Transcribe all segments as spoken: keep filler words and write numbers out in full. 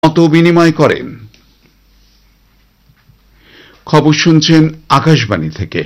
মত বিনিময় করেন। খবর শুনছেন আকাশবাণী থেকে।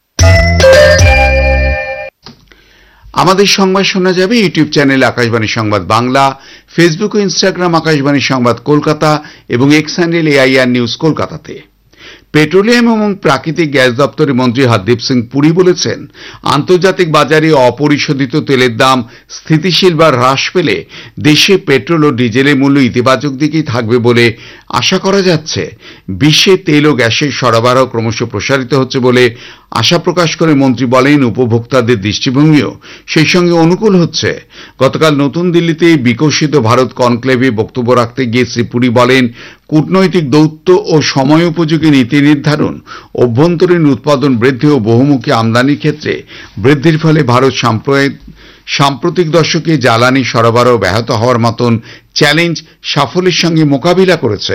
আমাদের সংবাদ শোনা যাবে ইউটিউব চ্যানেল আকাশবাণী সংবাদ বাংলা, ফেসবুক ও ইনস্টাগ্রাম আকাশবাণী সংবাদ কলকাতা এবং এক্স হ্যান্ডেল এআইআর নিউজ কলকাতাতে। পেট্রোলিয়াম এবং প্রাকৃতিক গ্যাস দপ্তরের মন্ত্রী হরদীপ সিং পুরী বলেছেন, আন্তর্জাতিক বাজারে অপরিশোধিত তেলের দাম স্থিতিশীল বা হ্রাস পেলে দেশে পেট্রোল ও ডিজেলের মূল্য ইতিবাচক দিকেই থাকবে বলে আশা করা যাচ্ছে। বিশ্বে তেল ও গ্যাসের সরবরাহ ক্রমশ প্রসারিত হচ্ছে বলে আশা প্রকাশ করে মন্ত্রী বলেন, উপভোক্তাদের দৃষ্টিভঙ্গিও সেই সঙ্গে অনুকূল হচ্ছে। গতকাল নতুন দিল্লিতে বিকশিত ভারত কনক্লেভে বক্তব্য রাখতে গিয়ে শ্রী পুরী বলেন, কূটনৈতিক দৌত্য ও সময়োপযোগী নীতি নির্ধারণ, অভ্যন্তরীণ উৎপাদন বৃদ্ধি ও বহুমুখী আমদানির ক্ষেত্রে বৃদ্ধির ফলে ভারত সাম্প্রতিক দশকে জ্বালানি সরবরাহ ব্যাহত হওয়ার মতন চ্যালেঞ্জ সাফল্যের সঙ্গে মোকাবিলা করেছে।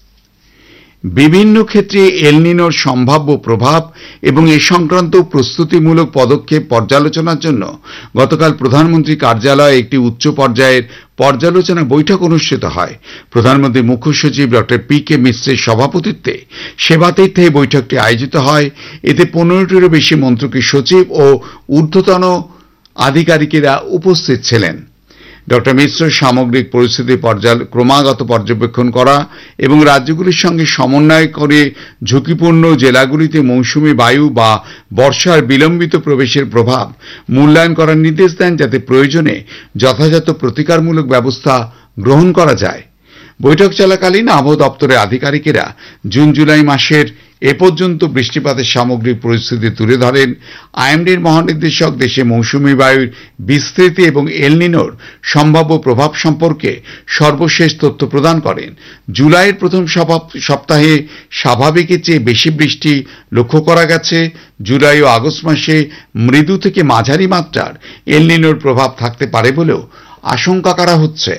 বিভিন্ন ক্ষেত্রে এল নিনোর সম্ভাব্য প্রভাব এবং এ সংক্রান্ত প্রস্তুতিমূলক পদক্ষেপ পর্যালোচনার জন্য গতকাল প্রধানমন্ত্রী কার্যালয়ে একটি উচ্চ পর্যায়ের পর্যালোচনা বৈঠক অনুষ্ঠিত হয়। প্রধানমন্ত্রীর মুখ্য সচিব ডক্টর পি কে মিশ্রের সভাপতিত্বে সেবাতীর্থে এই বৈঠকটি আয়োজিত হয়। এতে পনেরোটিরও বেশি মন্ত্রকের সচিব ও ঊর্ধ্বতন আধিকারিকেরা উপস্থিত ছিলেন। ডক্টর মিশ্র সামগ্রিক পরিস্থিতি ক্রমাগত পর্যবেক্ষণ করা এবং রাজ্যগুলির সঙ্গে সমন্বয় করে ঝুঁকিপূর্ণ জেলাগুলিতে মৌসুমী বায়ু বা বর্ষার বিলম্বিত প্রবেশের প্রভাব মূল্যায়ন করার নির্দেশ দেন, যাতে প্রয়োজনে যথাযথ প্রতিকারমূলক ব্যবস্থা গ্রহণ করা যায়। বৈঠক চলাকালীন আবহাওয়া দপ্তরের আধিকারিকেরা জুন জুলাই মাসের এ পর্যন্ত বৃষ্টিপাতের সামগ্রিক পরিস্থিতি তুলে ধরেন। আইএমডির মহানির্দেশক দেশে মৌসুমী বায়ুর বিস্তৃতি এবং এল নিনোর সম্ভাব্য প্রভাব সম্পর্কে সর্বশেষ তথ্য প্রদান করেন। জুলাইয়ের প্রথম সপ্তাহে স্বাভাবিকের চেয়ে বেশি বৃষ্টি লক্ষ্য করা গেছে। জুলাই ও আগস্ট মাসে মৃদু থেকে মাঝারি মাত্রার এল নিনোর প্রভাব থাকতে পারে বলেও আশঙ্কা করা হচ্ছে।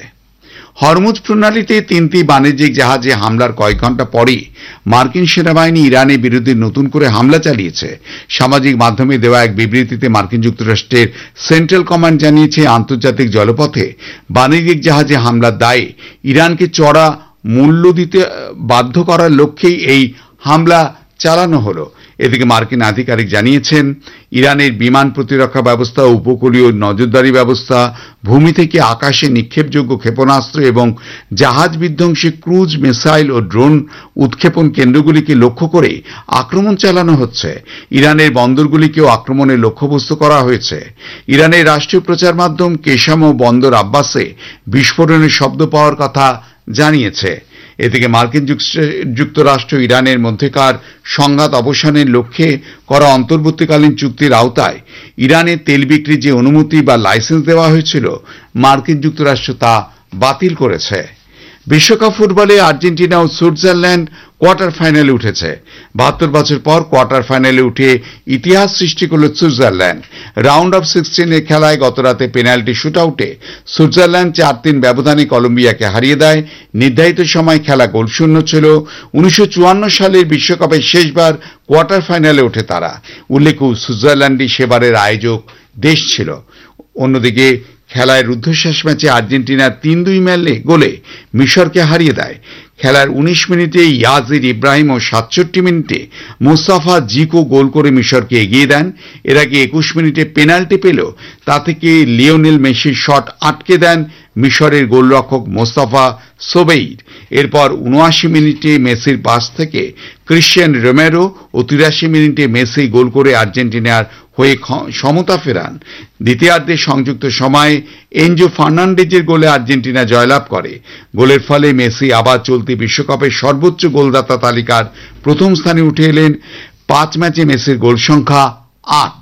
হরমুজ প্রণালীতে তিনটি বাণিজ্যিক জাহাজে হামলার কয়েক ঘন্টা পরই মার্কিন সেনাবাহিনী ইরানের বিরুদ্ধে নতুন করে হামলা চালিয়েছে। সামাজিক মাধ্যমে দেওয়া এক বিবৃতিতে মার্কিন যুক্তরাষ্ট্রের সেন্ট্রাল কমান্ড জানিয়েছে, আন্তর্জাতিক জলপথে বাণিজ্যিক জাহাজে হামলার দায়ে ইরানকে চড়া মূল্য দিতে বাধ্য করার লক্ষ্যেই এই হামলা চালানো হলো। এদিকে মার্কিন আধিকারিক জানিয়েছেন, ইরানের বিমান প্রতিরক্ষা ব্যবস্থা, উপকূলীয় নজরদারি ব্যবস্থা, ভূমি থেকে আকাশে নিক্ষেপযোগ্য ক্ষেপণাস্ত্র এবং জাহাজ বিধ্বংসী ক্রুজ মিসাইল ও ড্রোন উৎক্ষেপণ কেন্দ্রগুলিকে লক্ষ্য করে আক্রমণ চালানো হচ্ছে। ইরানের বন্দরগুলিকেও আক্রমণের লক্ষ্যবস্তু করা হয়েছে। ইরানের রাষ্ট্রীয় প্রচার মাধ্যম কেশাম ও বন্দর আব্বাসে বিস্ফোরণের শব্দ পাওয়ার কথা জানিয়েছে। এদিকে মার্কিন যুক্তরাষ্ট্র ইরানের মধ্যেকার সংঘাত অবসানের লক্ষ্যে করা অন্তর্বর্তীকালীন চুক্তির আওতায় ইরানের তেল বিক্রির যে অনুমতি বা লাইসেন্স দেওয়া হয়েছিল, মার্কিন যুক্তরাষ্ট্র তা বাতিল করেছে। বিশ্বকাপ ফুটবলে আর্জেন্টিনা ও সুইজারল্যান্ড কোয়ার্টার ফাইনালে উঠেছে। বাহাত্তর বছর পর কোয়ার্টার ফাইনালে উঠে ইতিহাস সৃষ্টি করল সুইজারল্যান্ড। রাউন্ড অফ সিক্সটিনের খেলায় গতরাতে পেনাল্টি শুটআউটে সুইজারল্যান্ড চার তিন ব্যবধানে কলম্বিয়াকে হারিয়ে দেয়। নির্ধারিত সময় খেলা গোলশূন্য ছিল। উনিশশো চুয়ান্ন সালের বিশ্বকাপে শেষবার কোয়ার্টার ফাইনালে ওঠে তারা। উল্লেখ্য, সুইজারল্যান্ডই সেবারের আয়োজক দেশ ছিল। অন্যদিকে খেলায় রুদ্ধশ্বাস ম্যাচে আর্জেন্টিনা তিন দুই গোলে মিশরকে হারিয়ে দেয়। খেলার উনিশ মিনিটে ইয়াজির ইব্রাহিম ও সাতষট্টি মিনিটে মোস্তাফা জিকো গোল করে মিশরকে এগিয়ে দেন। এর আগে একুশ মিনিটে পেনাল্টি পেলেও তা থেকে লিওনেল মেসির শট আটকে দেন মিশরের গোলরক্ষক মোস্তাফা সোবেইর। এরপর উনআশি মিনিটে মেসির পাস থেকে ক্রিশ্চিয়ান রোমেরো ও তিরাশি মিনিটে মেসি গোল করে আর্জেন্টিনার হয়ে সমতা ফেরান। দ্বিতীয়ার্ধে সংযুক্ত সময়ে এনজো ফার্নান্ডেজের গোলে আর্জেন্টিনা জয়লাভ করে। গোলের ফলে মেসি আবার চলতি বিশ্বকাপের সর্বোচ্চ গোলদাতা তালিকার প্রথম স্থানে উঠে এলেন। পাঁচ ম্যাচে মেসির গোল সংখ্যা আট।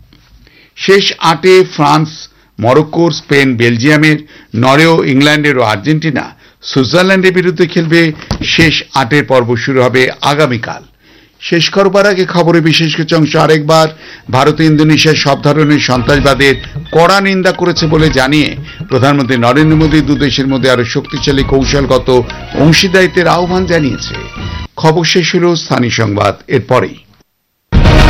শেষ আটে ফ্রান্স মরক্কোর, স্পেন বেলজিয়ামের, নরওয়ে ইংল্যান্ডের ও আর্জেন্টিনা সুইজারল্যান্ডের বিরুদ্ধে খেলবে। শেষ আটের পর্ব শুরু হবে আগামীকাল। শেষ করবার আগে খবরের বিশেষ কিছু অংশ আরেকবার। ভারত ইন্দোনেশিয়া সব ধরনের সন্ত্রাসবাদের কড়া নিন্দা করেছে বলে জানিয়ে প্রধানমন্ত্রী নরেন্দ্র মোদী দু দেশের মধ্যে আরো শক্তিশালী কৌশলগত অংশীদারিত্বের আহ্বান জানিয়েছে। খবর শেষ হল। স্থানীয় সংবাদ এরপরেই।